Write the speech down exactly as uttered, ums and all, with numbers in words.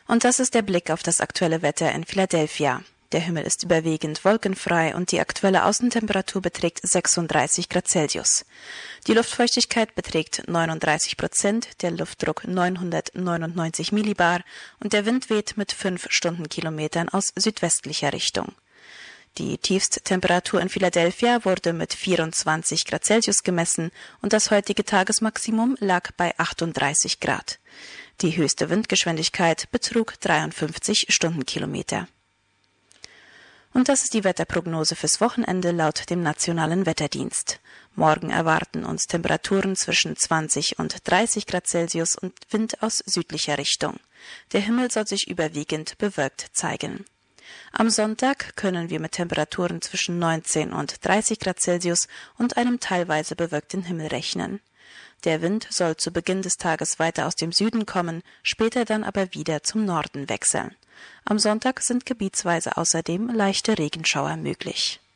Und das ist der Blick auf das aktuelle Wetter in Philadelphia. Der Himmel ist überwiegend wolkenfrei und die aktuelle Außentemperatur beträgt sechsunddreißig Grad Celsius. Die Luftfeuchtigkeit beträgt neununddreißig Prozent, der Luftdruck neunhundertneunundneunzig Millibar und der Wind weht mit fünf Stundenkilometern aus südwestlicher Richtung. Die Tiefsttemperatur in Philadelphia wurde mit vierundzwanzig Grad Celsius gemessen und das heutige Tagesmaximum lag bei achtunddreißig Grad. Die höchste Windgeschwindigkeit betrug dreiundfünfzig Stundenkilometer. Und das ist die Wetterprognose fürs Wochenende laut dem Nationalen Wetterdienst. Morgen erwarten uns Temperaturen zwischen zwanzig und dreißig Grad Celsius und Wind aus südlicher Richtung. Der Himmel soll sich überwiegend bewölkt zeigen. Am Sonntag können wir mit Temperaturen zwischen neunzehn und dreißig Grad Celsius und einem teilweise bewölkten Himmel rechnen. Der Wind soll zu Beginn des Tages weiter aus dem Süden kommen, später dann aber wieder zum Norden wechseln. Am Sonntag sind gebietsweise außerdem leichte Regenschauer möglich.